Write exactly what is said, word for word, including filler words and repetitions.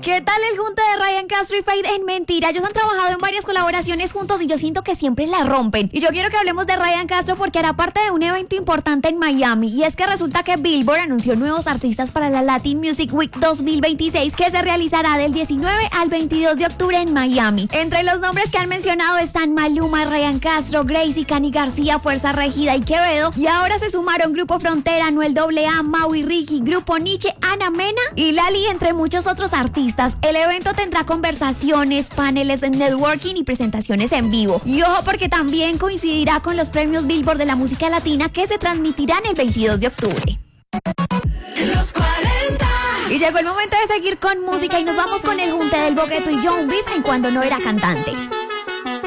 ¿Qué tal el junte de Ryan Castro y Feid en Mentira? Ellos han trabajado en varias colaboraciones juntos y yo siento que siempre la rompen. Y yo quiero que hablemos de Ryan Castro porque hará parte de un evento importante en Miami. Y es que resulta que Billboard anunció nuevos artistas para la Latin Music Week dos mil veintiséis, que se realizará del diecinueve al veintidós de octubre en Miami. Entre los nombres que han mencionado están Maluma, Ryan Castro, Gracie, Cani García, Fuerza Regida y Quevedo. Y ahora se sumaron Grupo Frontera, Anuel doble A, Mau y Ricky, Grupo Nietzsche, Ana Mena y Lali, entre muchos otros artistas. El evento tendrá conversaciones, paneles de networking y presentaciones en vivo. Y ojo, porque también coincidirá con los premios Billboard de la música latina, que se transmitirán el veintidós de octubre. Los cuarenta. Y llegó el momento de seguir con música y nos vamos con el junte del Bogueto y John Beef en Cuando No Era Cantante.